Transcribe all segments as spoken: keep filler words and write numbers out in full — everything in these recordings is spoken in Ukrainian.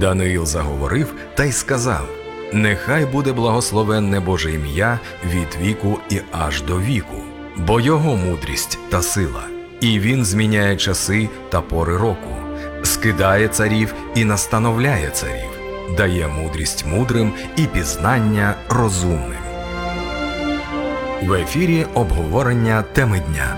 Даниїл заговорив та й сказав: «Нехай буде благословенне Боже ім'я від віку і аж до віку, бо Його мудрість та сила, і Він зміняє часи та пори року, скидає царів і настановляє царів, дає мудрість мудрим і пізнання розумним». В ефірі обговорення теми дня.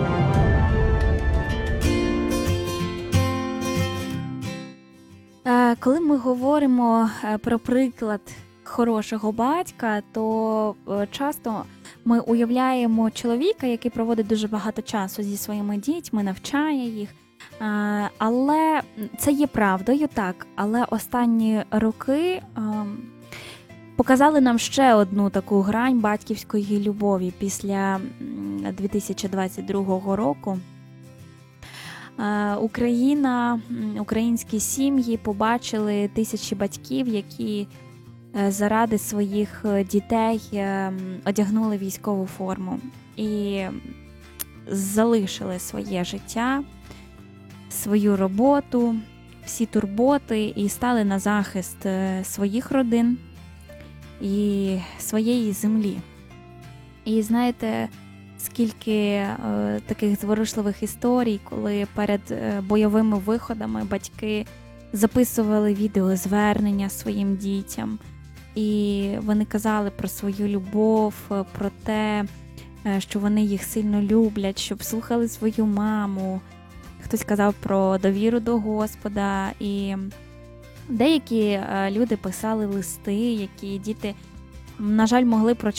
Коли ми говоримо про приклад хорошого батька, то часто ми уявляємо чоловіка, який проводить дуже багато часу зі своїми дітьми, навчає їх. Але це є правдою, так. Але останні роки показали нам ще одну таку грань батьківської любові після дві тисячі двадцять другого року. Україна, українські сім'ї побачили тисячі батьків, які заради своїх дітей одягнули військову форму і залишили своє життя, свою роботу, всі турботи і стали на захист своїх родин і своєї землі. І знаєте, скільки е, таких зворушливих історій, коли перед е, бойовими виходами батьки записували відеозвернення своїм дітям, і вони казали про свою любов, про те, е, що вони їх сильно люблять, щоб слухали свою маму. Хтось казав про довіру до Господа, і деякі е, люди писали листи, які діти, на жаль, могли прочитати